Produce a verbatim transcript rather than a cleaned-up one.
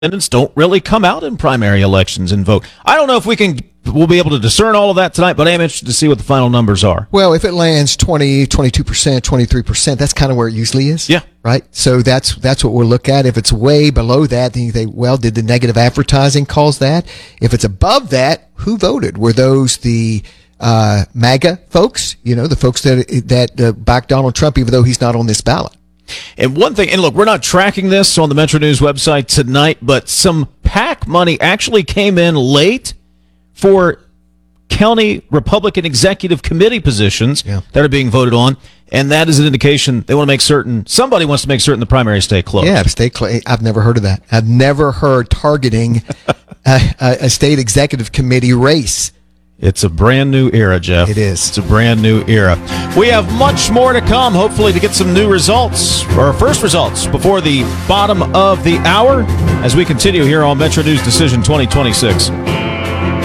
independents don't really come out in primary elections and vote. I don't know if we can we'll be able to discern all of that tonight, but I am interested to see what the final numbers are. Well, if it lands twenty, twenty-two percent, twenty-three percent, that's kind of where it usually is. Yeah. Right? So that's that's what we'll look at. If it's way below that, then you think, well, did the negative advertising cause that? If it's above that, who voted? Were those the uh, MAGA folks? You know, the folks that that uh, backed Donald Trump, even though he's not on this ballot. And one thing, and look, we're not tracking this on the Metro News website tonight, but some PAC money actually came in late for county Republican executive committee positions yeah. that are being voted on, and that is an indication they want to make certain, somebody wants to make certain the primary stay closed. Yeah, stay cl- I've never heard of that. I've never heard targeting a, a, a state executive committee race. It's a brand new era, Jeff. It is. It's a brand new era. We have much more to come, hopefully, to get some new results, or our first results, before the bottom of the hour as we continue here on Metro News Decision twenty twenty-six.